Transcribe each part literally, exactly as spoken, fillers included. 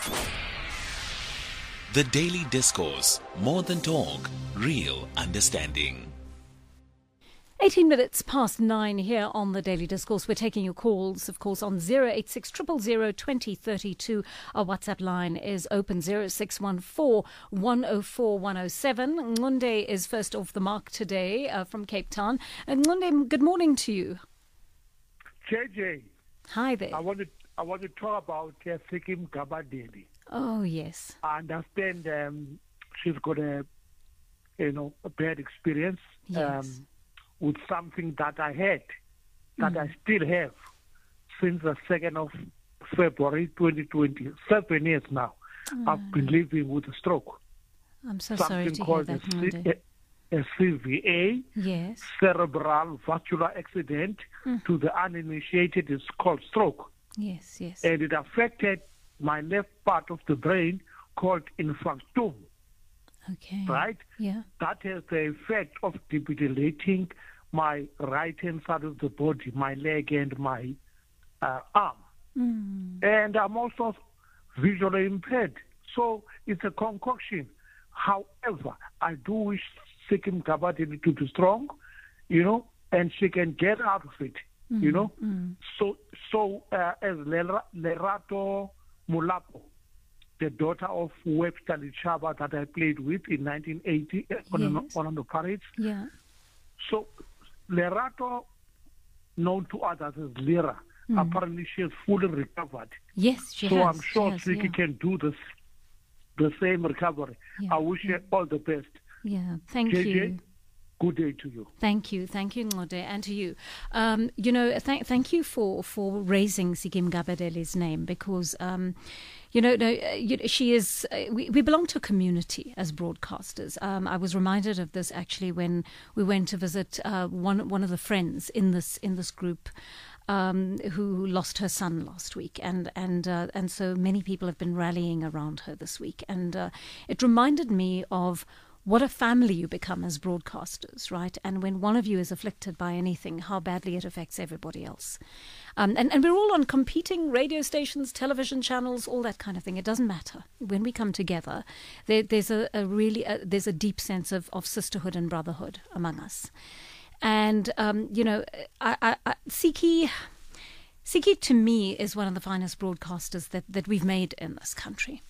The Daily Discourse, more than talk, real understanding. eighteen minutes past nine here on the Daily Discourse. We're taking your calls, of course, on zero eight six, zero zero zero, two zero three two. Our WhatsApp line is open zero six one four, one zero four, one zero seven. Ngunde is first off the mark today uh, from Cape Town. And Ngunde, good morning to you. J J. Hi there. I want to, I want to talk about uh, Sikim Gabadeli. Oh, yes. I understand um, she's got a, you know, a bad experience. Yes. Um, with something that I had, that Mm. I still have, since the second of February twenty twenty. Seven years now, I've been living with a stroke. I'm so Something sorry to hear called that, a, C- Ngunde. a, a C V A, Yes. cerebral vascular accident. Mm. To the uninitiated, is called stroke. Yes, yes. And it affected my left part of the brain called infarctum, Okay. right? Yeah. That has the effect of debilitating my right-hand side of the body, my leg and my uh, arm. Mm. And I'm also visually impaired. So it's a concoction. However, I do wish Sikim Gabadeli to be strong, you know, and she can get out of it, Mm. you know. Mm. So, so uh, as Lera- Lerato Mulapo, the daughter of Webster Lichaba that I played with in nineteen eighty uh, on, Yes. on the parades. Yeah. So Lerato, known to others as Lera, Mm. apparently she has fully recovered. Yes, she so has. I'm sure she has, Siki yeah. can do this, the same recovery. Yeah, I wish yeah. her all the best. Yeah, thank J J, you. good day to you. Thank you, thank you, Ngode, and to you. Um, you know, th- thank you for, for raising Sikim Gabadeli's name because, um, you know, no, uh, you, she is. Uh, we, we belong to a community as broadcasters. Um, I was reminded of this actually when we went to visit uh, one one of the friends in this in this group. Um, who lost her son last week, and and uh, and so many people have been rallying around her this week, and uh, it reminded me of what a family you become as broadcasters, right? And when one of you is afflicted by anything, how badly it affects everybody else. Um, and, and we're all on competing radio stations, television channels, all that kind of thing. It doesn't matter. When we come together, there, there's a, a really a, there's a deep sense of, of sisterhood and brotherhood among us. And um, you know, I, I, I, Siki, Siki to me is one of the finest broadcasters that, that we've made in this country.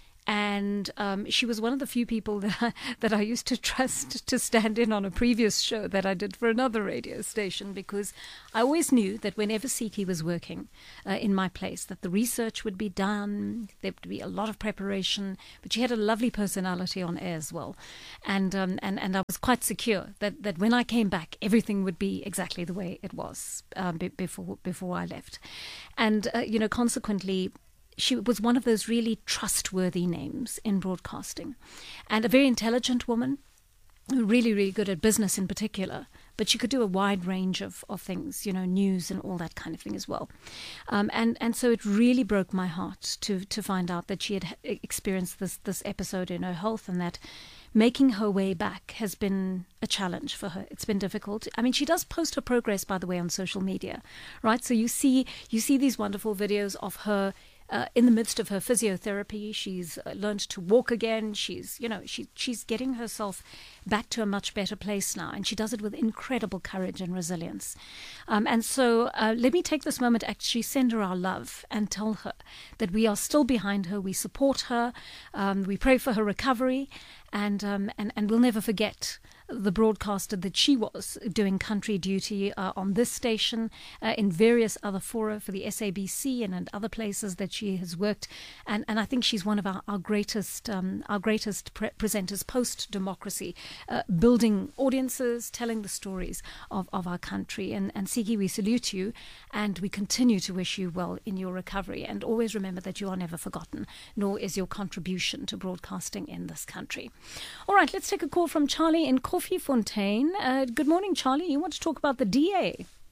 And um, she was one of the few people that I, that I used to trust to stand in on a previous show that I did for another radio station, because I always knew that whenever Siki was working uh, in my place, that the research would be done, there would be a lot of preparation, but she had a lovely personality on air as well. And um, and, and I was quite secure that, that when I came back, everything would be exactly the way it was um, be- before, before I left. And, uh, you know, consequently, she was one of those really trustworthy names in broadcasting, and a very intelligent woman, really, really good at business in particular, but she could do a wide range of, of things, you know, news and all that kind of thing as well. Um, and, and so it really broke my heart to to find out that she had experienced this, this episode in her health, and that making her way back has been a challenge for her. It's been difficult. I mean, she does post her progress, by the way, on social media, right? So you see you see these wonderful videos of her Uh, in the midst of her physiotherapy. She's uh, learned to walk again. She's, you know, she she's getting herself back to a much better place now, and she does it with incredible courage and resilience. Um, and so uh, let me take this moment to actually send her our love and tell her that we are still behind her. We support her. Um, we pray for her recovery, and um, and and we'll never forget the broadcaster that she was, doing country duty uh, on this station, uh, in various other fora for the S A B C and in other places that she has worked. And, and I think she's one of our, our greatest um, our greatest pre- presenters post-democracy, uh, building audiences, telling the stories of, of our country. And, and Siki, we salute you, and we continue to wish you well in your recovery. And always remember that you are never forgotten, nor is your contribution to broadcasting in this country. All right, let's take a call from Charlie in Koffiefontein. Uh, good morning, Charlie. You want to talk about the D A?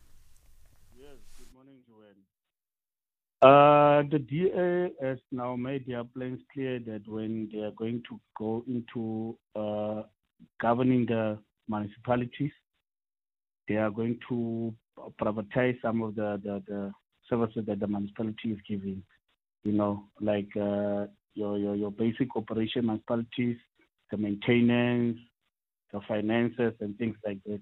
Yes, good morning, Joanne. Uh, the D A has now made their plans clear that when they are going to go into uh, governing the municipalities, they are going to privatize some of the, the, the services that the municipality is giving, you know, like uh, your, your, your basic operation municipalities, the maintenance, the finances and things like that,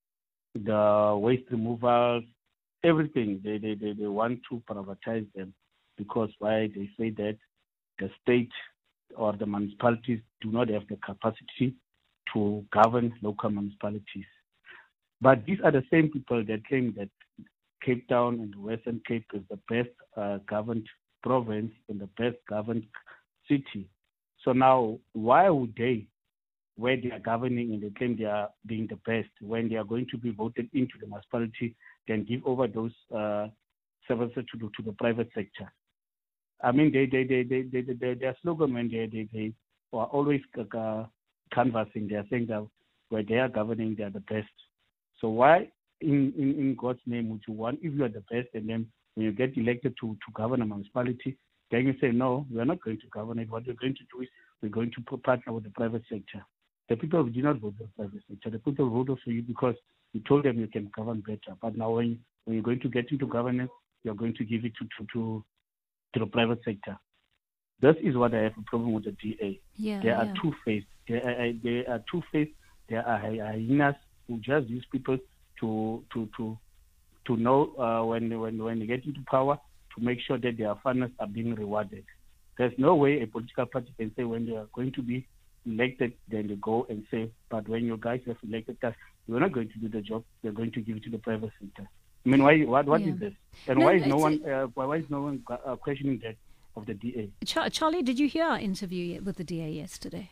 the waste removals, everything. They, they, they, they want to privatize them because why they say that the state or the municipalities do not have the capacity to govern local municipalities. But these are the same people that claim that Cape Town and the Western Cape is the best uh, governed province and the best governed city. So now, why would they, where they are governing and they claim they are being the best, when they are going to be voted into the municipality, then give over those uh, services to the, to the private sector? I mean, they, they, they, they, they, they, their slogan when they, they, they are always uh, canvassing, they are saying that where they are governing, they are the best. So why, in, in, in God's name, would you want, if you are the best, and then when you get elected to, to govern a municipality, then you say, no, we are not going to govern it. What we're going to do is we're going to partner with the private sector. The people did not vote for the private sector. The people voted for you because you told them you can govern better. But now when, you, when you're going to get into governance, you're going to give it to, to, to, to the private sector. This is what I have a problem with the D A. Yeah, they are yeah. two-faced. They are, they are two-faced. They are hyenas who just use people to to to to know uh, when when when they get into power, to make sure that their funders are being rewarded. There's no way a political party can say when they are going to be elected, then they go and say, but when you guys have elected us, we're not going to do the job. We're going to give it to the private sector. I mean, why? What? What yeah. is this? And No, why is no it's one? a- Uh, why is no one uh, questioning that of the D A? Char- Charlie, did you hear our interview with the D A yesterday?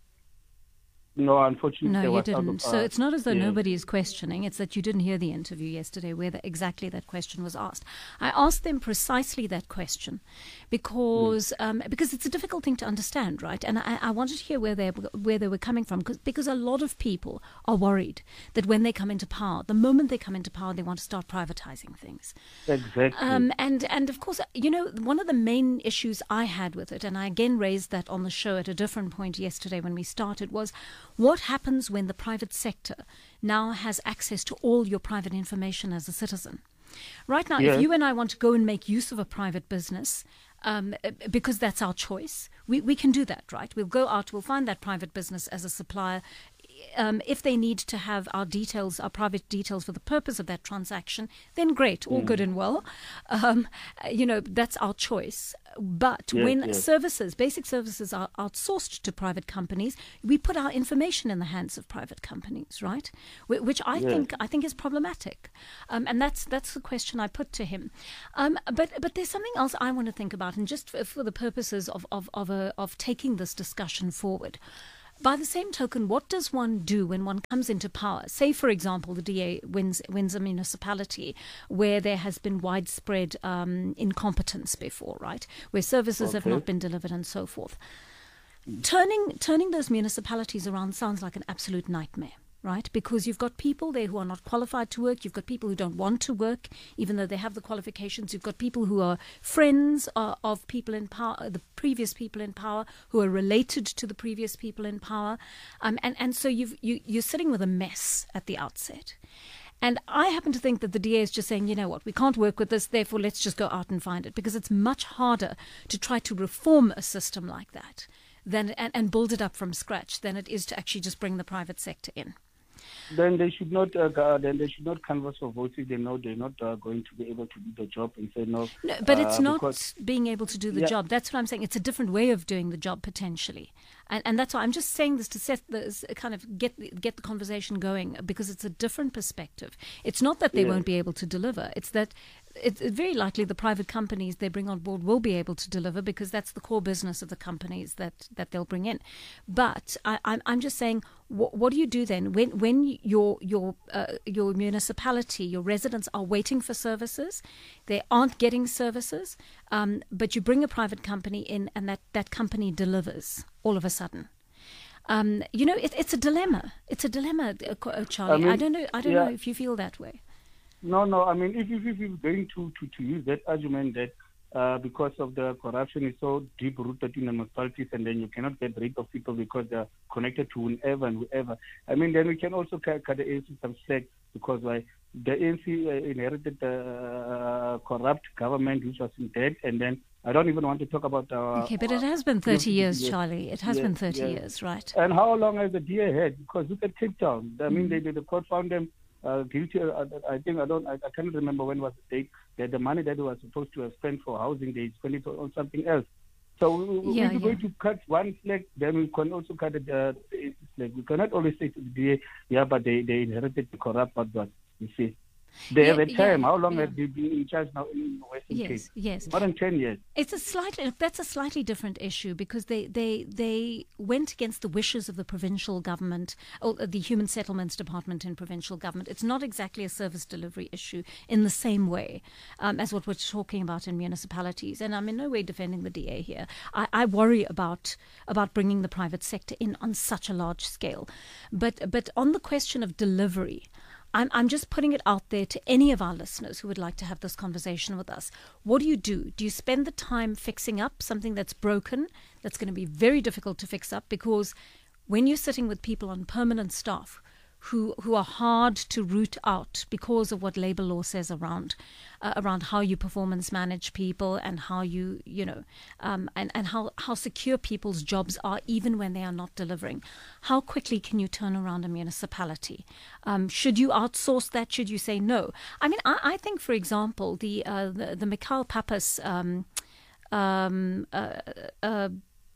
No, unfortunately, No, there you was out didn't. of, So uh, it's not as though yeah. nobody is questioning. It's that you didn't hear the interview yesterday where the, exactly that question was asked. I asked them precisely that question because Mm. um, because it's a difficult thing to understand, right? And I, I wanted to hear where they where they were coming from because because a lot of people are worried that when they come into power, the moment they come into power, they want to start privatizing things. Exactly. Um, and, and of course, you know, one of the main issues I had with it, and I again raised that on the show at a different point yesterday when we started, was what happens when the private sector now has access to all your private information as a citizen? Right now, Yes. if you and I want to go and make use of a private business, um, uh, because that's our choice, we, we can do that, right? We'll go out, we'll find that private business as a supplier. Um, if they need to have our details, our private details for the purpose of that transaction, then great, all good and well. Um, uh, you know, that's our choice. But Yes, when yes. services, basic services are outsourced to private companies, we put our information in the hands of private companies, right? Wh- Which I Yes. think I think is problematic. Um, and that's that's the question I put to him. Um, but but there's something else I want to think about, and just for, for the purposes of of of, a, of taking this discussion forward. By the same token, what does one do when one comes into power? Say, for example, the D A wins, wins a municipality where there has been widespread um, incompetence before, right? Where services have Okay. not been delivered and so forth. Turning, turning those municipalities around sounds like an absolute nightmare. Right? Because you've got people there who are not qualified to work. You've got people who don't want to work, even though they have the qualifications. You've got people who are friends uh, of people in power, the previous people in power, who are related to the previous people in power. Um, and, and so you've, you, you're sitting with a mess at the outset. And I happen to think that the D A is just saying, you know what, we can't work with this, therefore let's just go out and find it. Because it's much harder to try to reform a system like that than and, and build it up from scratch than it is to actually just bring the private sector in. Then they should not. Uh, go- then they should not canvass for votes if they know they're not uh, going to be able to do the job and say no. No, but it's uh, not because- being able to do the Yeah. job. That's what I'm saying. It's a different way of doing the job potentially, and and that's why I'm just saying this to set the kind of get the- get the conversation going because it's a different perspective. It's not that they Yeah. won't be able to deliver. It's that it's very likely the private companies they bring on board will be able to deliver because that's the core business of the companies that, that they'll bring in. But I, I'm I'm just saying, what, what do you do then when when your your uh, your municipality, your residents are waiting for services, they aren't getting services, um, but you bring a private company in and that, that company delivers all of a sudden. Um, you know, it, it's a dilemma. It's a dilemma, uh, uh, Charlie. I, I mean, don't know. I don't yeah. know if you feel that way. No, no. I mean, if, if, if you're going to, to, to use that argument that uh, because of the corruption is so deep rooted in the municipalities, and then you cannot get rid of people because they're connected to whoever and whoever. I mean, then we can also cut, cut the A C some slack because why the A N C uh, inherited the uh, corrupt government which was in debt, and then I don't even want to talk about... Uh, okay, but it has been thirty years, yes, Charlie. It has yes, been thirty yes. years, right? And how long has the D A had? Because look at Cape Town. I mean, Mm. they, the court found them uh, guilty. Uh, I think, I don't, I, I cannot remember when was the date, that the money that they were supposed to have spent for housing, they spent it on something else. So we, we, Yeah, we're yeah. going to cut one flag, then we can also cut the uh, flag. We cannot always say to the D A, yeah, but they, they inherited the corrupt but you see. They Yeah, have a time. yeah, How long yeah. have they been in charge now in Western Cape? Yes, yes. More than ten years. It's a slightly that's a slightly different issue because they, they they went against the wishes of the provincial government or the Human Settlements Department in provincial government. It's not exactly a service delivery issue in the same way um, as what we're talking about in municipalities. And I'm in no way defending the D A here. I, I worry about about bringing the private sector in on such a large scale, but but on the question of delivery. I'm, I'm just putting it out there to any of our listeners who would like to have this conversation with us. What do you do? Do you spend the time fixing up something that's broken, that's going to be very difficult to fix up? Because when you're sitting with people on permanent staff who who are hard to root out because of what labor law says around uh, around how you performance manage people and how you you know um, and and how how secure people's jobs are even when they are not delivering. How quickly can you turn around a municipality? Um, should you outsource that? Should you say no? I mean, I, I think, for example, the uh, the, the Mikhail Pappas um, um, uh, uh,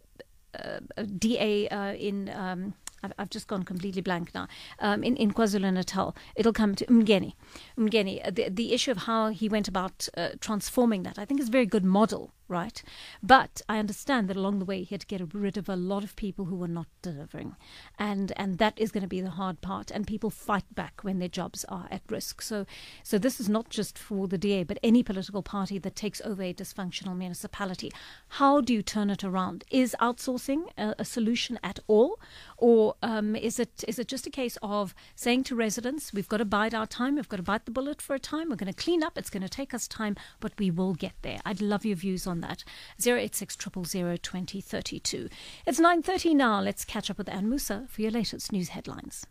uh, D A uh, in. Um, I've, I've just gone completely blank now. Um, in, in KwaZulu-Natal, it'll come to Mgeni. Mgeni, uh, the, the issue of how he went about uh, transforming that, I think is a very good model, right? But I understand that along the way he had to get rid of a lot of people who were not delivering. And and that is going to be the hard part. And people fight back when their jobs are at risk. So, so this is not just for the D A, but any political party that takes over a dysfunctional municipality. How do you turn it around? Is outsourcing a, a solution at all? Or um, is it is it just a case of saying to residents, we've got to bide our time, we've got to bite the bullet for a time, we're going to clean up, it's going to take us time, but we will get there. I'd love your views on that. zero eight six, zero zero zero, two zero three two. It's nine thirty now. Let's catch up with Anne Musa for your latest news headlines.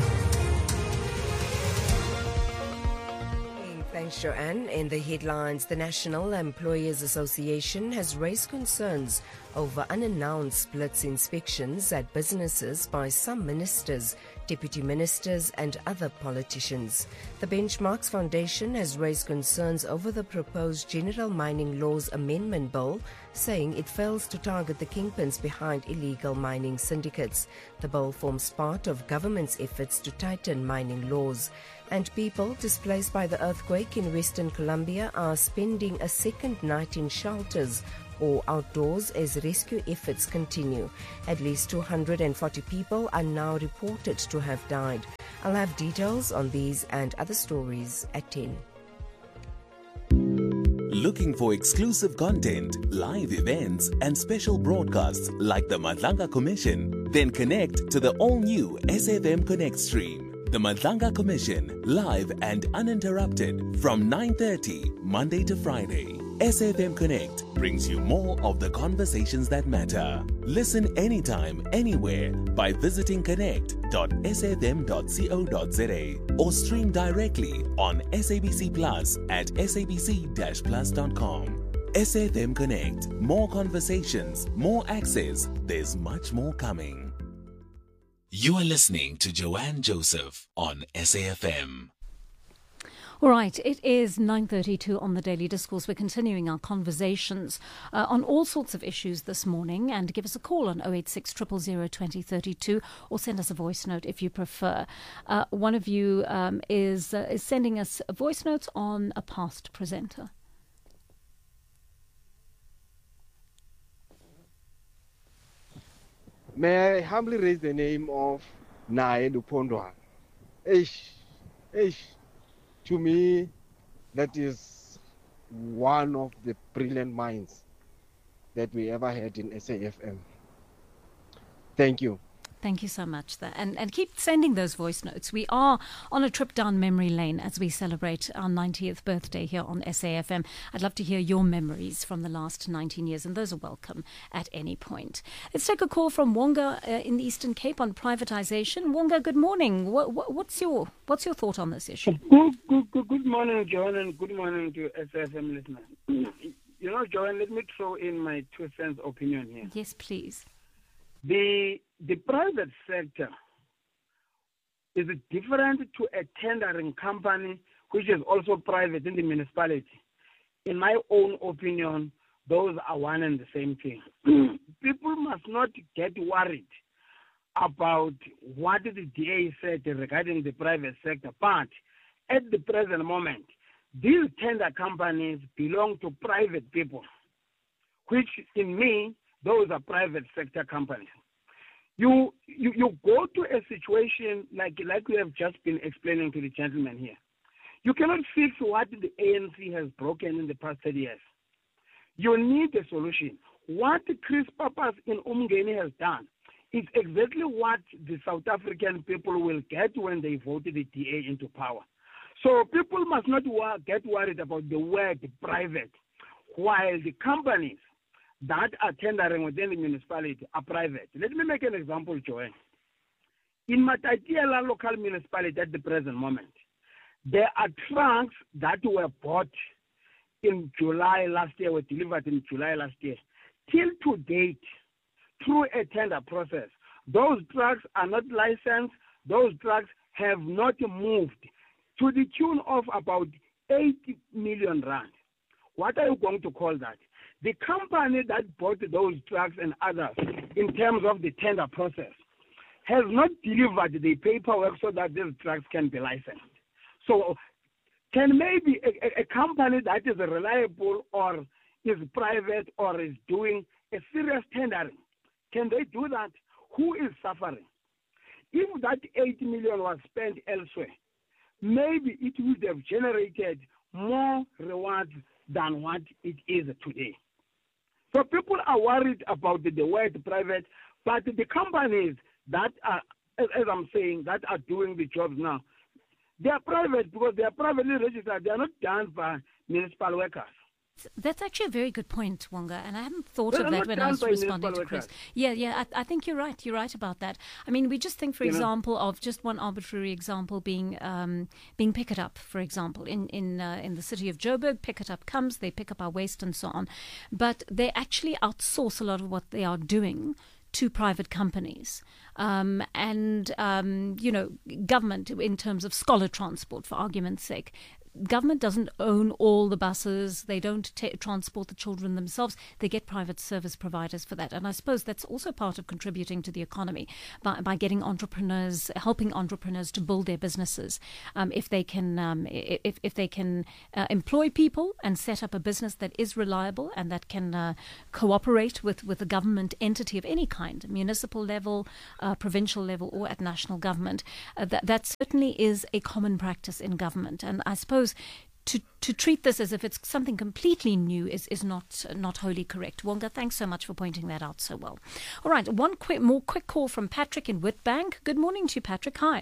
Thanks, Joanne. In the headlines, the National Employers Association has raised concerns over unannounced blitz inspections at businesses by some ministers, deputy ministers and other politicians. The Benchmarks Foundation has raised concerns over the proposed General Mining Laws Amendment Bill, saying it fails to target the kingpins behind illegal mining syndicates. The bill forms part of government's efforts to tighten mining laws. And people displaced by the earthquake in Western Colombia are spending a second night in shelters or outdoors as rescue efforts continue. At least two hundred forty people are now reported to have died. I'll have details on these and other stories at ten. Looking for exclusive content, live events, and special broadcasts like the Madlanga Commission? Then connect to the all-new S F M Connect stream. The Madlanga Commission, live and uninterrupted from nine thirty Monday to Friday. S F M Connect brings you more of the conversations that matter. Listen anytime, anywhere by visiting connect dot s f m dot co dot z a or stream directly on S A B C Plus at s a b c dash plus dot com. S F M Connect. More conversations, more access. There's much more coming. You are listening to Joanne Joseph on S A F M. All right, it is nine thirty-two on the Daily Discourse. We're continuing our conversations uh, on all sorts of issues this morning, and give us a call on oh eight six, zero zero zero, two zero three two or send us a voice note if you prefer. Uh, one of you um, is, uh, is sending us voice notes on a past presenter. May I humbly raise the name of Nae Lupondwa? Ish, ish. To me, that is one of the brilliant minds that we ever had in S A F M. Thank you. Thank you so much. There. And, and keep sending those voice notes. We are on a trip down memory lane as we celebrate our ninetieth birthday here on S A F M. I'd love to hear your memories from the last nineteen years, and those are welcome at any point. Let's take a call from Wonga uh, in the Eastern Cape on privatization. Wonga, good morning. What, what, what's your what's your thought on this issue? Good, good, good, good morning, Joanne, and good morning to S A F M listeners. You know, Joanne, let me throw in my two cents opinion here. Yes, please. The the private sector is different to a tendering company, which is also private in the municipality. In my own opinion, those are one and the same thing. People must not get worried about what the D A said regarding the private sector, but at the present moment, these tender companies belong to private people, which in me, those are private sector companies. You, you you go to a situation like, like we have just been explaining to the gentleman here. You cannot fix what the A N C has broken in the past thirty years. You need a solution. What Chris Pappas in Umgeni has done is exactly what the South African people will get when they voted the D A into power. So people must not wa- get worried about the word private, while the companies that are tendering within the municipality are private. Let me make an example, Joanne. In Matatiela local municipality at the present moment, there are trucks that were bought in July last year, were delivered in July last year. Till to date, through a tender process, those trucks are not licensed, those trucks have not moved to the tune of about eighty million rand. What are you going to call that? The company that bought those trucks and others in terms of the tender process has not delivered the paperwork so that these trucks can be licensed. So can maybe a, a company that is reliable or is private or is doing a serious tendering, can they do that? Who is suffering? If that eight million was spent elsewhere, maybe it would have generated more rewards than what it is today. So people are worried about the, the word private, but the companies that are, as, as I'm saying, that are doing the jobs now, they are private because they are privately registered. They are not done by municipal workers. That's actually a very good point, Wonga, and I hadn't thought Well, of that when I was responding to workers. Chris. Yeah, yeah, I, I think you're right. You're right about that. I mean, we just think, for You know? example, of just one arbitrary example being um, being Pick It Up, for example, in in uh, in the city of Joburg. Pick It Up comes, they pick up our waste and so on, but they actually outsource a lot of what they are doing to private companies. Um, and, um, you know, government, in terms of scholar transport, for argument's sake, government doesn't own all the buses. They don't t- transport the children themselves. They get private service providers for that. And I suppose that's also part of contributing to the economy by, by getting entrepreneurs, helping entrepreneurs to build their businesses. Um, if they can, um, if, if they can uh, employ people and set up a business that is reliable and that can uh, cooperate with, with a government entity of any kind, municipal level, uh, provincial level, or at national government, uh, that, that certainly is a common practice in government. And I suppose To, to treat this as if it's something completely new is, is not not wholly correct. Wonga, thanks so much for pointing that out so well. All right, one quick, more quick call from Patrick in Witbank. Good morning to you, Patrick. Hi.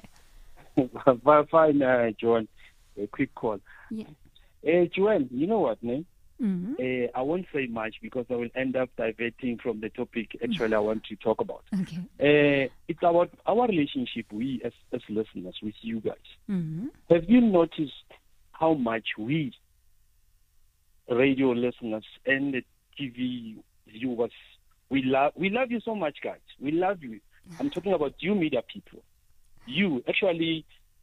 Fine, uh, Joanne. A quick call. Yeah. Uh, Joanne, you know what, name? Mm-hmm. Uh, I won't say much because I will end up diverting from the topic actually I want to talk about. Okay. Uh, it's about our relationship, we as, as listeners, with you guys. Mm-hmm. Have you noticed how much we, radio listeners and the T V viewers, we love we love you so much, guys. We love you. I'm talking about you media people. You, actually,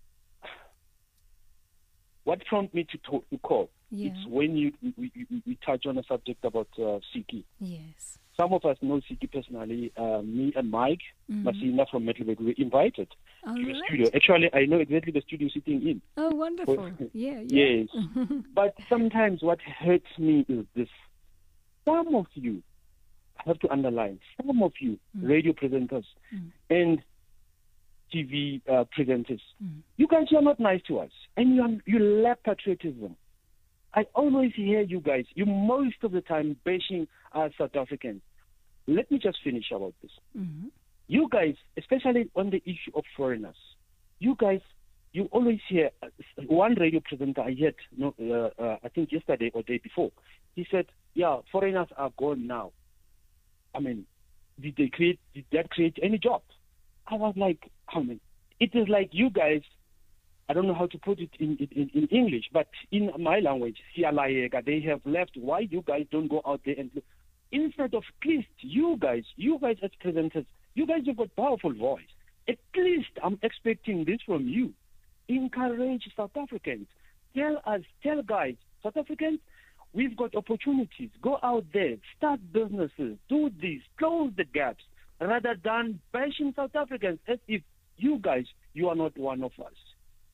what prompted me to, talk, to call? Yeah. It's when you we, we, we touch on a subject about uh, Siki. Yes. Some of us know Siki personally. Uh, me and Mike Mm-hmm. Masina from Metalburg, we were invited All to the right. studio. Actually, I know exactly the studio sitting in. Oh, wonderful. Yeah, yeah. Yes. But sometimes what hurts me is this. Some of you, I have to underline, some of you, Mm. radio presenters Mm. and T V uh, presenters, Mm. you guys are not nice to us. And you, are, you lack patriotism. I always hear you guys, you most of the time bashing us South Africans. Let me just finish about this. Mm-hmm. You guys, especially on the issue of foreigners, you guys, you always hear uh, one radio presenter I heard, no, uh, uh, I think yesterday or day before, he said, yeah, foreigners are gone now. I mean, did they create, did that create any jobs? I was like, I mean, it is like you guys, I don't know how to put it in, in, in English, but in my language, they have left. Why you guys don't go out there and look? Instead of at least you guys, you guys as presenters, you guys have got powerful voice. At least I'm expecting this from you. Encourage South Africans. Tell us, tell guys, South Africans, we've got opportunities. Go out there, start businesses, do this, close the gaps, rather than bashing South Africans as if you guys, you are not one of us.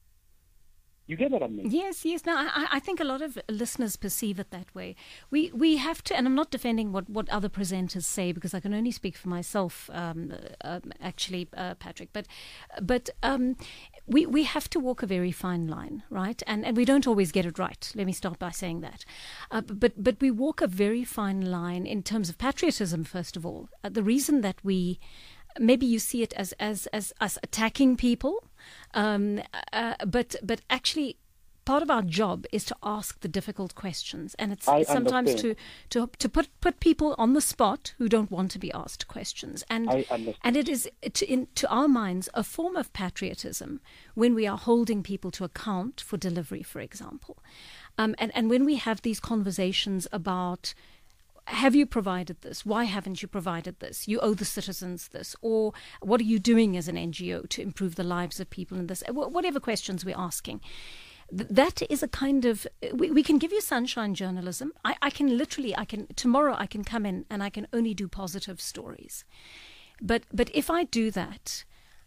You get what I mean? Yes, yes. No, I, I think a lot of listeners perceive it that way. We we have to, and I'm not defending what, what other presenters say because I can only speak for myself, um, uh, actually, uh, Patrick. But but um, we we have to walk a very fine line, right? And and we don't always get it right. Let me start by saying that. Uh, but but we walk a very fine line in terms of patriotism. First of all, uh, the reason that we maybe you see it as as as us attacking people. Um, uh, but but actually, part of our job is to ask the difficult questions, and it's I sometimes understand. to to to put put people on the spot who don't want to be asked questions, and I understand. and it is to, in, to our minds a form of patriotism when we are holding people to account for delivery, for example, um, and and when we have these conversations about, have you provided this? Why haven't you provided this? You owe the citizens this. Or what are you doing as an N G O to improve the lives of people in this? Whatever questions we're asking. That is a kind of, we, we can give you sunshine journalism. I, I can literally, I can, tomorrow I can come in and I can only do positive stories. But but if I do that,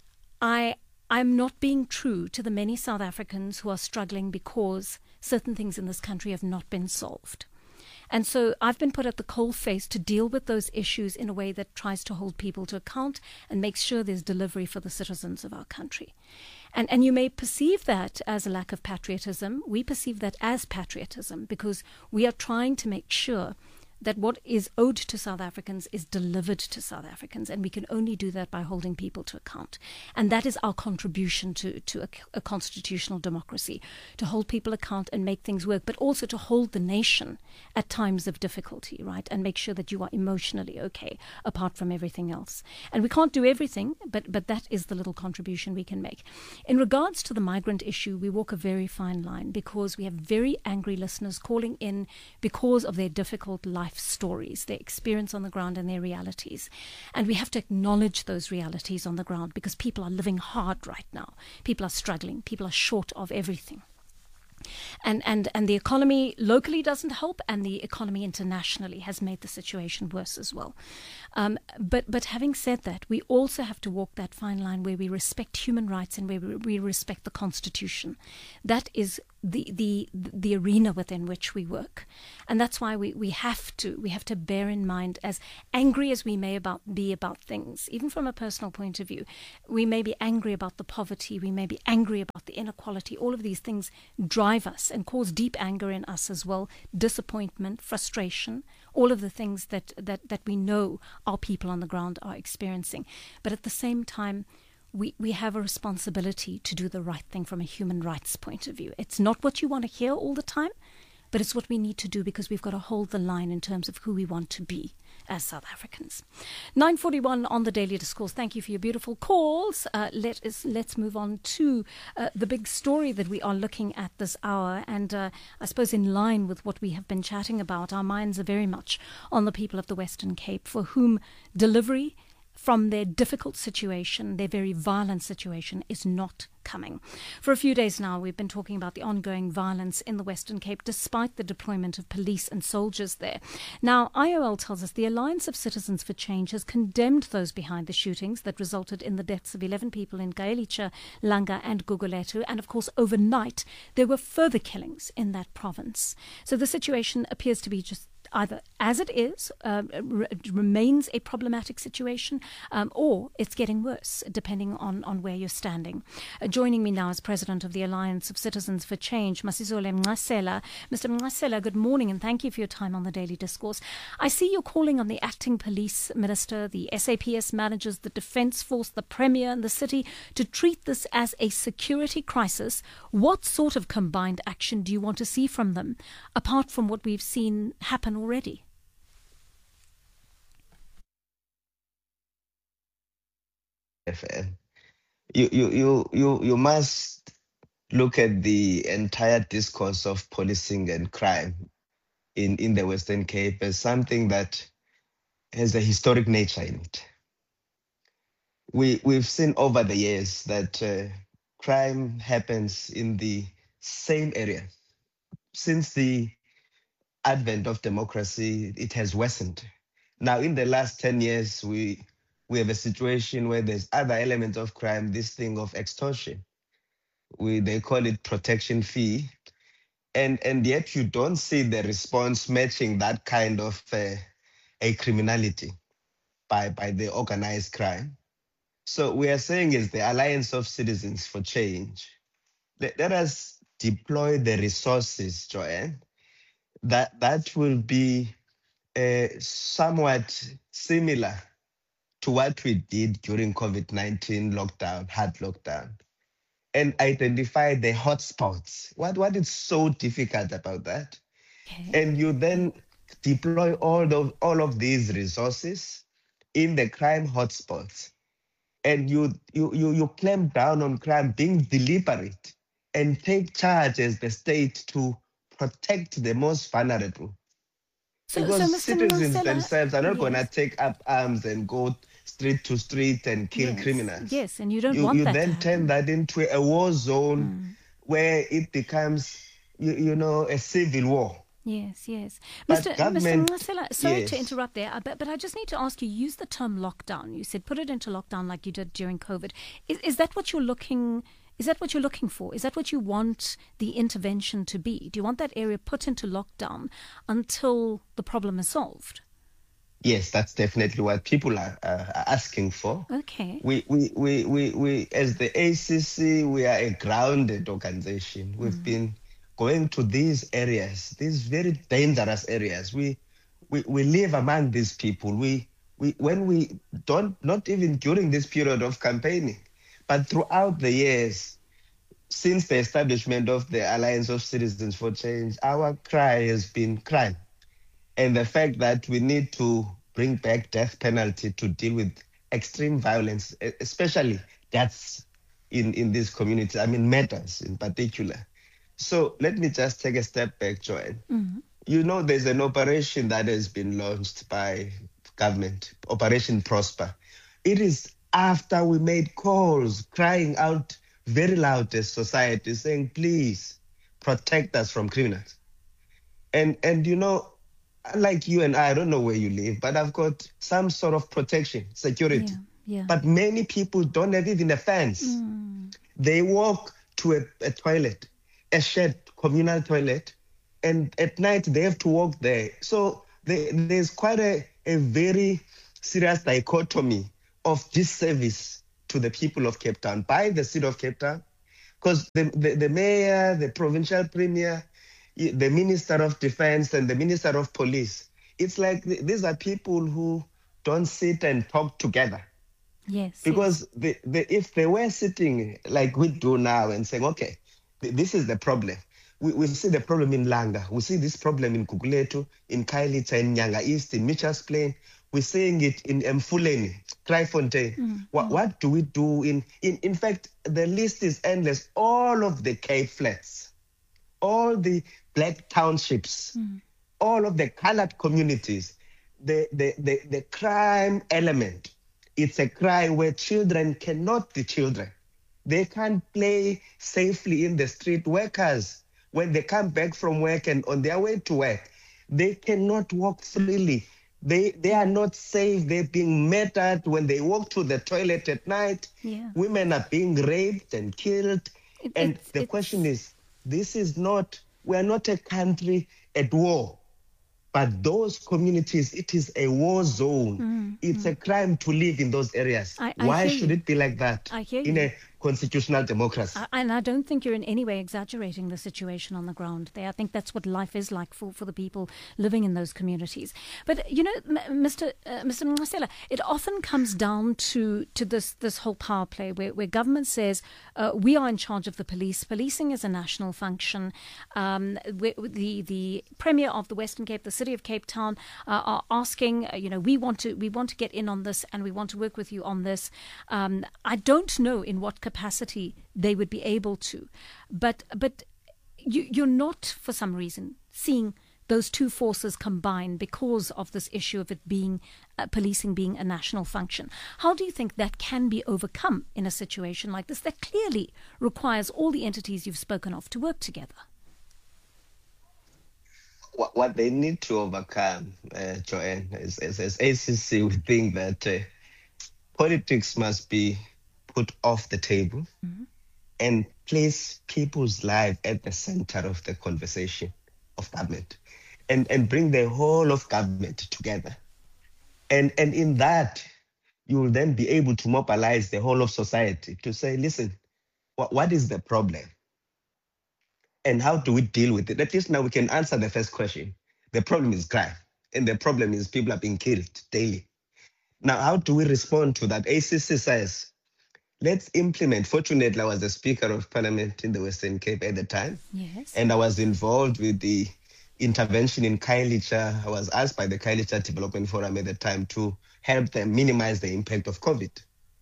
I I'm not being true to the many South Africans who are struggling because certain things in this country have not been solved. And so I've been put at the coalface to deal with those issues in a way that tries to hold people to account and makes sure there's delivery for the citizens of our country. And and you may perceive that as a lack of patriotism. We perceive that as patriotism because we are trying to make sure that what is owed to South Africans is delivered to South Africans, and we can only do that by holding people to account. And that is our contribution to, to a, a constitutional democracy, to hold people account and make things work, but also to hold the nation at times of difficulty, right, and make sure that you are emotionally okay, apart from everything else. And we can't do everything, but, but that is the little contribution we can make. In regards to the migrant issue, we walk a very fine line because we have very angry listeners calling in because of their difficult life stories, their experience on the ground and their realities. And we have to acknowledge those realities on the ground because people are living hard right now. People are struggling. People are short of everything. And, and and the economy locally doesn't help, and the economy internationally has made the situation worse as well. Um, but but having said that, we also have to walk that fine line where we respect human rights and where we, we respect the Constitution. That is the the the arena within which we work, and that's why we, we have to we have to bear in mind, as angry as we may about be about things, even from a personal point of view, we may be angry about the poverty, we may be angry about the inequality. All of these things drive us and cause deep anger in us as well, disappointment, frustration, all of the things that, that, that we know our people on the ground are experiencing. But at the same time, we, we have a responsibility to do the right thing from a human rights point of view. It's not what you want to hear all the time, but it's what we need to do because we've got to hold the line in terms of who we want to be as South Africans. nine forty-one on the Daily Discourse. Thank you for your beautiful calls. Uh, let us, let's move on to uh, the big story that we are looking at this hour. And uh, I suppose in line with what we have been chatting about, our minds are very much on the people of the Western Cape, for whom delivery from their difficult situation, their very violent situation, is not coming. For a few days now, we've been talking about the ongoing violence in the Western Cape, despite the deployment of police and soldiers there. Now, I O L tells us the Alliance of Citizens for Change has condemned those behind the shootings that resulted in the deaths of eleven people in Khayelitsha, Langa and Gugulethu. And of course, overnight, there were further killings in that province. So the situation appears to be just either as it is, um, r- remains a problematic situation, um, or it's getting worse, depending on, on where you're standing. Uh, joining me now is President of the Alliance of Citizens for Change, Masizole Mnqasela. Mister Mnqasela, good morning, and thank you for your time on the Daily Discourse. I see you're calling on the acting police minister, the S A P S managers, the Defence Force, the Premier and the city to treat this as a security crisis. What sort of combined action do you want to see from them, apart from what we've seen happen already? You, you, you, you, you must look at the entire discourse of policing and crime in, in the Western Cape as something that has a historic nature in it. We, we've seen over the years that uh, crime happens in the same area. Since the advent of democracy, it has worsened. Now, in the last ten years, we, we have a situation where there's other elements of crime, this thing of extortion. We, they call it protection fee. And, and yet you don't see the response matching that kind of uh, a criminality by, by the organized crime. So we are saying is the Alliance of Citizens for Change. Let, let us deploy the resources, Joanne, that, that will be uh, somewhat similar to what we did during COVID nineteen lockdown, hard lockdown, and identify the hotspots. What, what is so difficult about that? Okay. And you then deploy all of, all of these resources in the crime hotspots. And you, you, you, you clamp down on crime being deliberate and take charge as the state to protect the most vulnerable. So, because so citizens Mnqasela, themselves are not yes. going to take up arms and go street to street and kill yes. criminals. Yes, and you don't you, want you that. You then turn that into a war zone mm. where it becomes, you, you know, a civil war. Yes, yes. But Mister government, Mister Mnqasela, sorry yes. to interrupt there, but, but I just need to ask you, use the term lockdown. You said put it into lockdown like you did during COVID. Is, is that what you're looking Is that what you're looking for? Is that what you want the intervention to be? Do you want that area put into lockdown until the problem is solved? Yes, that's definitely what people are uh, asking for. Okay. We, we, we, we, we, as the A C C, we are a grounded organization. We've mm. been going to these areas, these very dangerous areas. We, we, we live among these people. We, we, when we don't, not even during this period of campaigning, but throughout the years, since the establishment of the Alliance of Citizens for Change, our cry has been crime. And the fact that we need to bring back death penalty to deal with extreme violence, especially deaths in, in this community, I mean murders in particular. So let me just take a step back, Joanne. Mm-hmm. You know, there's an operation that has been launched by government, Operation Prosper. It is after we made calls, crying out very loud as society, saying, please protect us from criminals. And, and you know, like you and I, I don't know where you live, but I've got some sort of protection, security. Yeah, yeah. But many people don't have even a fence. Mm. They walk to a, a toilet, a shared communal toilet, and at night they have to walk there. So they, there's quite a, a very serious dichotomy of disservice to the people of Cape Town by the city of Cape Town, because the, the, the mayor, the provincial premier, the Minister of Defense and the Minister of Police, it's like these are people who don't sit and talk together. Yes. Because yes. The, the, if they were sitting like we do now and saying, okay, this is the problem. We, we see the problem in Langa. We see this problem in Guguletu, in Khayelitsha, in Nyanga East, in Mitchell's Plain. We're seeing it in Mfuleni, Kraaifontein. Mm, what, mm. what do we do in, in... In fact, the list is endless. All of the Cape Flats, all the black townships, mm. all of the colored communities, the, the, the, the crime element, it's a crime where children cannot be children. They can't play safely in the street. Workers, when they come back from work and on their way to work, they cannot walk freely. They they are not safe. They're being murdered when they walk to the toilet at night. Yeah. Women are being raped and killed. It, and it's, the it's... question is, this is not, we're not a country at war. But those communities, it is a war zone. Mm, it's mm. a crime to live in those areas. I, I Why should you. it be like that I hear in you. a constitutional democracy? I, and I don't think you're in any way exaggerating the situation on the ground there. I think that's what life is like for, for the people living in those communities. But, you know, M- Mister Uh, Mister Mncasela, it often comes down to, to this, this whole power play where, where government says uh, we are in charge of the police. Policing is a national function. Um, the, the Premier of the Western Cape, the City of Cape Town, uh, are asking, uh, you know, we want to we want to get in on this and we want to work with you on this. Um, I don't know in what capacity they would be able to, but but you, you're not, for some reason, seeing those two forces combine because of this issue of it being uh, policing being a national function. How do you think that can be overcome in a situation like this that clearly requires all the entities you've spoken of to work together? What they need to overcome, uh, Joanne, is, is as A C C, we think that uh, politics must be put off the table mm-hmm. and place people's lives at the center of the conversation of government, and, and bring the whole of government together. And, and in that, you will then be able to mobilize the whole of society to say, listen, what, what is the problem? And how do we deal with it? At least now we can answer the first question. The problem is crime. And the problem is people are being killed daily. Now, how do we respond to that? A C C says, let's implement. Fortunately, I was the Speaker of Parliament in the Western Cape at the time. Yes. And I was involved with the intervention in Khayelitsha. I was asked by the Khayelitsha Development Forum at the time to help them minimize the impact of COVID.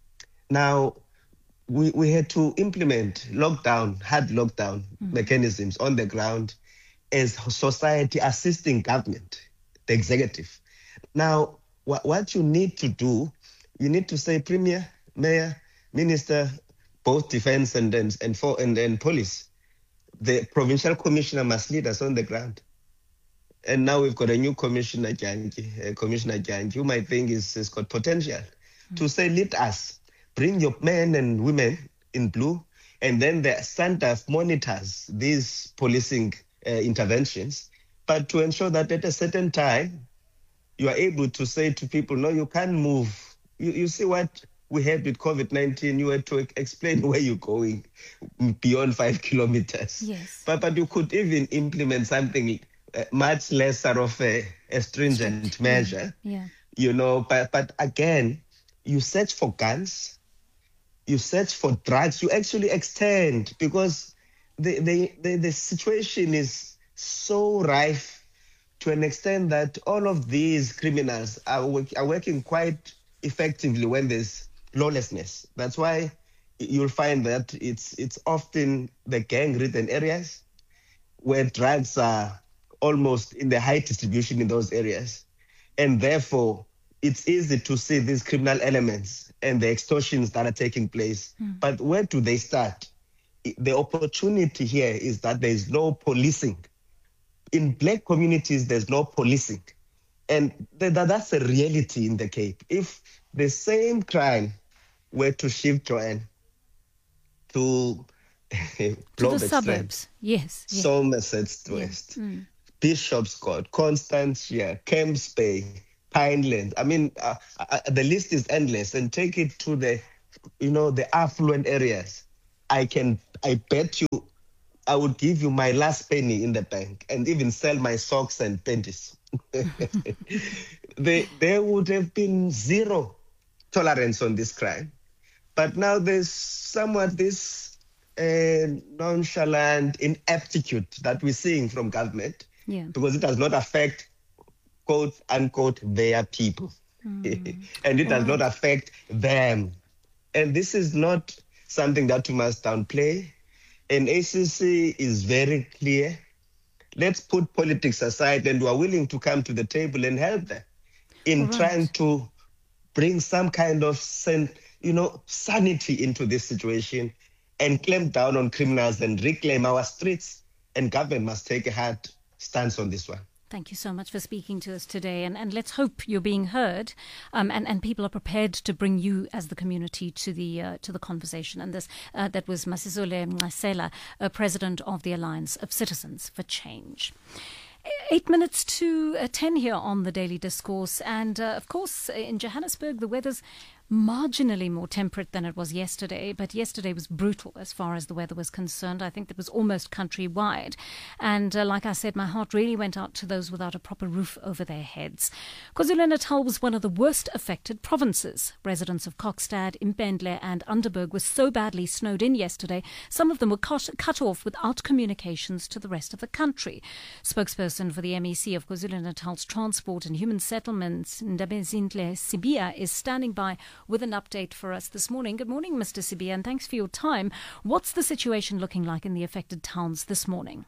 Now, We, we had to implement lockdown, hard lockdown mm-hmm. mechanisms on the ground as society assisting government, the executive. Now, wh- what you need to do, you need to say, Premier, Mayor, Minister, both defense and and and, for, and, and police, the provincial commissioner must lead us on the ground. And now we've got a new commissioner, Janji, uh, Commissioner Janji, whom I think is, has got potential mm-hmm. to say, lead us. Bring your men and women in blue, and then the center monitors these policing uh, interventions, but to ensure that at a certain time, you are able to say to people, no, you can't move. You, you see what we had with COVID nineteen, you had to explain where you're going beyond five kilometers. Yes. But, but you could even implement something uh, much lesser of a, a stringent Strict. measure, yeah. you know, but, but again, you search for guns, you search for drugs, you actually extend, because the, the, the, the situation is so rife to an extent that all of these criminals are, work, are working quite effectively when there's lawlessness. That's why you'll find that it's it's often the gang-ridden areas where drugs are almost in the high distribution in those areas. And therefore, it's easy to see these criminal elements and the extortions that are taking place. Mm. But where do they start? The opportunity here is that there is no policing. In black communities, there's no policing. And th- th- that's a reality in the Cape. If the same crime were to shift, Joanne, to, to the suburbs, yes, yes. Somerset West, yes. mm. Bishopscourt, Constantia, Camps Bay, Pinelands. I mean, uh, uh, the list is endless. And take it to the, you know, the affluent areas. I can, I bet you, I would give you my last penny in the bank and even sell my socks and panties. they, there would have been zero tolerance on this crime. But now there's somewhat this uh, nonchalant ineptitude that we're seeing from government, yeah. because it does not affect, quote unquote, their people. Mm. And it does right. not affect them. And this is not something that we must downplay. And A C C is very clear. Let's put politics aside, and we are willing to come to the table and help them in right. trying to bring some kind of, you know, sanity into this situation and clamp down on criminals and reclaim our streets. And government must take a hard stance on this one. Thank you so much for speaking to us today. And, and let's hope you're being heard um, and, and people are prepared to bring you as the community to the uh, to the conversation. And this uh, that was Masizole Mncasela, uh, President of the Alliance of Citizens for Change. Eight minutes to uh, ten here on the Daily Discourse. And, uh, of course, in Johannesburg, the weather's marginally more temperate than it was yesterday, but yesterday was brutal as far as the weather was concerned. I think that was almost countrywide. And uh, like I said, my heart really went out to those without a proper roof over their heads. KwaZulu-Natal was one of the worst affected provinces. Residents of Kokstad, Impendle and Underberg were so badly snowed in yesterday, some of them were cut, cut off without communications to the rest of the country. Spokesperson for the M E C of KwaZulu-Natal's Transport and Human Settlements, Ndabezinhle Sibia, is standing by with an update for us this morning. Good morning, Mister Sibia, and thanks for your time. What's the situation looking like in the affected towns this morning?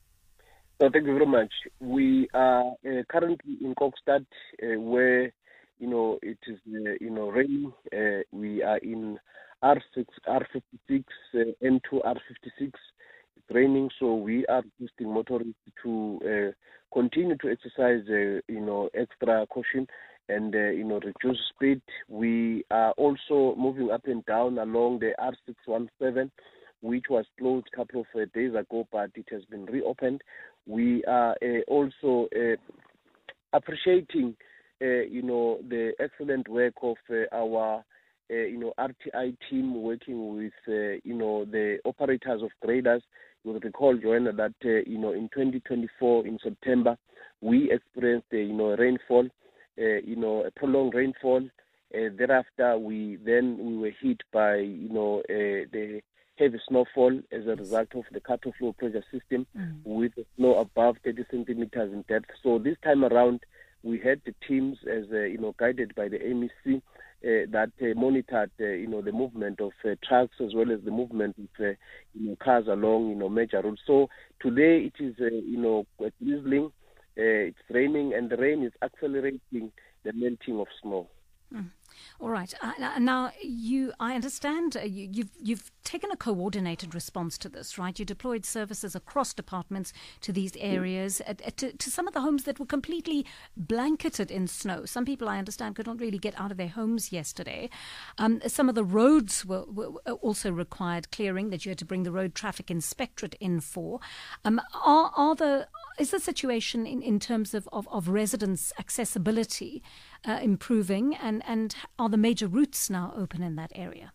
So thank you very much. We are uh, currently in Kokstad, uh, where you know it is uh, you know raining. Uh, we are in R six, R fifty-six, uh, N two, R fifty-six. It's raining, so we are requesting motorists to uh, continue to exercise uh, you know extra caution and uh, you know reduce speed. We are also moving up and down along the R six one seven, which was closed a couple of uh, days ago, but it has been reopened. We are uh, also uh, appreciating uh, you know the excellent work of uh, our uh, you know R T I team working with uh, you know the operators of graders. You will recall, Joanna, that uh, you know in twenty twenty-four in September we experienced uh, you know rainfall. Uh, you know, a prolonged rainfall. Uh, thereafter, we then we were hit by, you know, uh, the heavy snowfall as a result of the cut-off low pressure system mm. with snow above thirty centimeters in depth. So this time around, we had the teams, as uh, you know, guided by the M E C, uh, that uh, monitored, uh, you know, the movement of uh, trucks as well as the movement of, uh, you know, cars along, you know, major roads. So today it is, uh, you know, quite drizzling. Uh, it's raining, and the rain is accelerating the melting of snow. Mm. All right. Uh, now, you, I understand uh, you, you've you've taken a coordinated response to this, right? You deployed services across departments to these areas, uh, to, to some of the homes that were completely blanketed in snow. Some people, I understand, could not really get out of their homes yesterday. Um, some of the roads were, were also required clearing, that you had to bring the road traffic inspectorate in for. Um, are, are the Is the situation in, in terms of, of, of residents' accessibility uh, improving, and, and are the major routes now open in that area?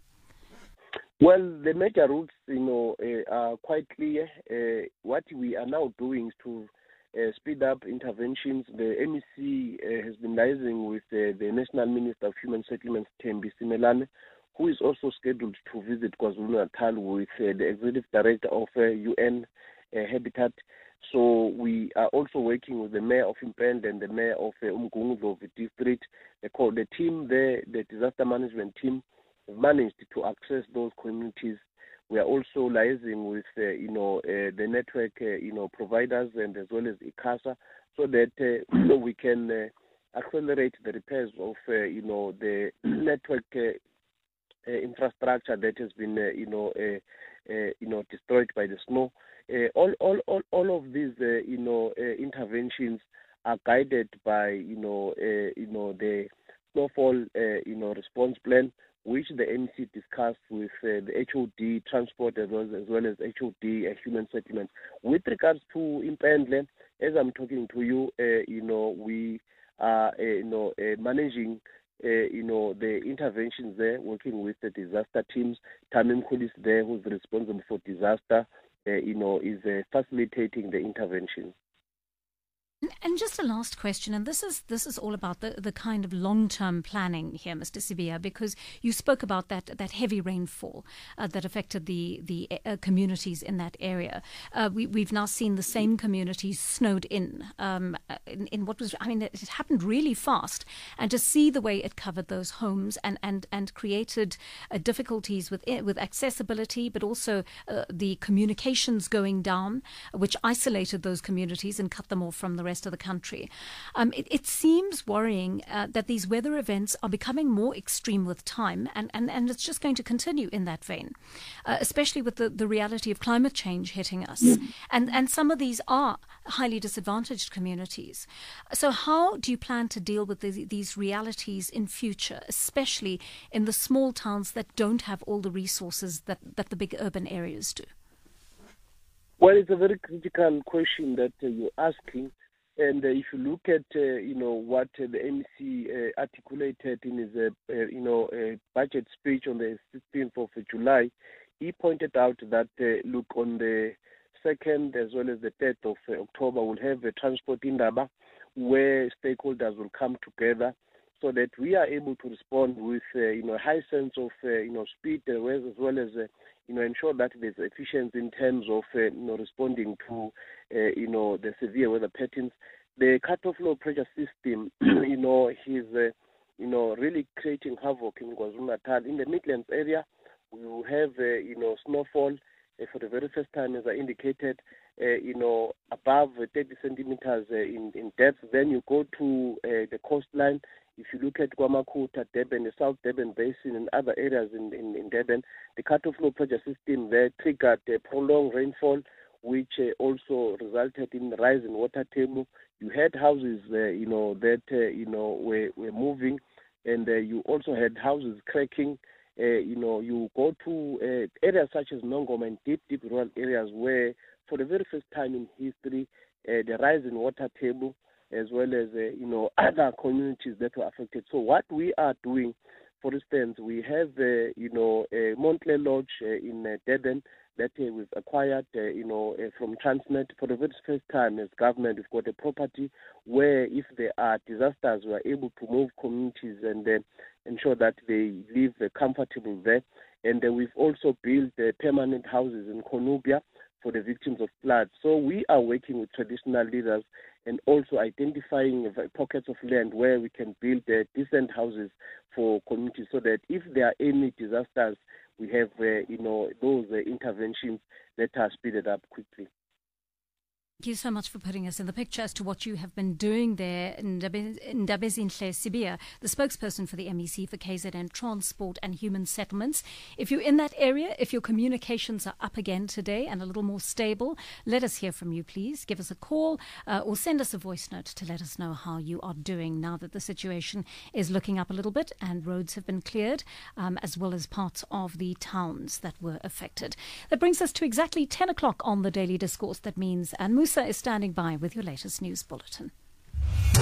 Well, the major routes, you know, uh, are quite clear. Uh, what we are now doing is to uh, speed up interventions. The M E C uh, has been liaising with uh, the National Minister of Human Settlements, Thembi Simelane, who is also scheduled to visit KwaZulu-Natal with uh, the Executive Director of uh, U N uh, Habitat. So we are also working with the Mayor of Impende and the Mayor of uh, Umgungundlovu district. The, the team there, the disaster management team, managed to access those communities. We are also liaising with, uh, you know, uh, the network, uh, you know, providers, and as well as ICASA, so that uh, we can uh, accelerate the repairs of, uh, you know, the network uh, uh, infrastructure that has been, uh, you know, uh, uh, you know, destroyed by the snow. Uh, all, all, all, all of these, uh, you know, uh, interventions are guided by, you know, uh, you know, the snowfall, uh, you know, response plan, which the M C discussed with uh, the H O D transport as well as, as well as H O D uh, human settlements. With regards to Impendle, as I'm talking to you, uh, you know, we are, uh, you know, uh, managing. Uh, you know, the interventions there, working with the disaster teams. Tamim Khulis there, who's responsible for disaster, uh, you know, is uh, facilitating the interventions. And just a last question, and this is this is all about the, the kind of long-term planning here, Mister Sibia, because you spoke about that that heavy rainfall uh, that affected the the uh, communities in that area. Uh, we we've now seen the same communities snowed in, um, in in what was I mean it, it happened really fast, and to see the way it covered those homes and and and created uh, difficulties with with accessibility, but also uh, the communications going down, which isolated those communities and cut them off from the rest of the country. Um, it, it seems worrying uh, that these weather events are becoming more extreme with time, and, and, and it's just going to continue in that vein, uh, especially with the, the reality of climate change hitting us. Mm. And, and some of these are highly disadvantaged communities. So how do you plan to deal with the, these realities in future, especially in the small towns that don't have all the resources that, that the big urban areas do? Well, it's a very critical question that uh, you're asking. And uh, if you look at, uh, you know, what uh, the M E C uh, articulated in his, uh, uh, you know, uh, budget speech on the sixteenth of July, he pointed out that, uh, look, on the second as well as the third of uh, October, we'll have a transport indaba where stakeholders will come together so that we are able to respond with, uh, you know, a high sense of, uh, you know, speed as well as, uh, you know, ensure that there's efficiency in terms of, uh, you know, responding to, uh, you know, the severe weather patterns. The cut-off low pressure system, you know, is, uh, you know, really creating havoc in KwaZulu-Natal. In the Midlands area, we will have, uh, you know, snowfall uh, for the very first time, as I indicated, uh, you know, above thirty centimeters uh, in, in depth. Then you go to uh, the coastline. If you look at KwaMakhutha, Durban, the South Durban Basin, and other areas in, in, in Durban, the cut-off low pressure system there triggered uh, prolonged rainfall, which uh, also resulted in the rise in water table. You had houses, uh, you know, that, uh, you know, were, were moving, and uh, you also had houses cracking. Uh, you know, you go to uh, areas such as Nongoma and deep, deep rural areas where, for the very first time in history, uh, the rise in water table, as well as, uh, you know, other communities that were affected. So what we are doing, for instance, we have, uh, you know, a Montley Lodge uh, in uh, Durban that uh, we've acquired, uh, you know, uh, from Transnet. For the very first time as government, we've got a property where if there are disasters, we are able to move communities and uh, ensure that they live uh, comfortable there. And uh, we've also built uh, permanent houses in Konubia for the victims of floods. So we are working with traditional leaders and also identifying pockets of land where we can build uh, decent houses for communities so that if there are any disasters, we have, uh, you know, those uh, interventions that are speeded up quickly. Thank you so much for putting us in the picture as to what you have been doing there. Ndabezinhle Sibiya, the spokesperson for the M E C for K Z N Transport and Human Settlements. If you're in that area, if your communications are up again today and a little more stable, let us hear from you, please. Give us a call uh, or send us a voice note to let us know how you are doing now that the situation is looking up a little bit and roads have been cleared, um, as well as parts of the towns that were affected. That brings us to exactly ten o'clock on the Daily Discourse. That means, and Musa is standing by with your latest news bulletin.